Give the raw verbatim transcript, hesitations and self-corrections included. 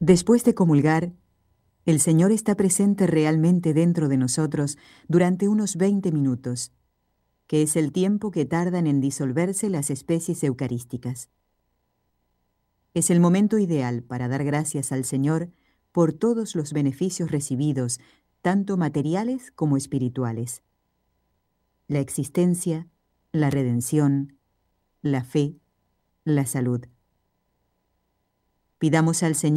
Después de comulgar, el Señor está presente realmente dentro de nosotros durante unos veinte minutos, que es el tiempo que tardan en disolverse las especies eucarísticas. Es el momento ideal para dar gracias al Señor por todos los beneficios recibidos, tanto materiales como espirituales. La existencia, la redención, la fe, la salud. Pidamos al Señor